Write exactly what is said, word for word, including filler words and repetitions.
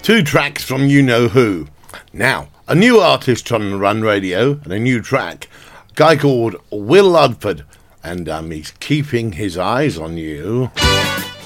Two tracks from You Know Who. Now, a new artist on Run Radio and a new track. A guy called Will Ludford, and um, he's keeping his eyes on you.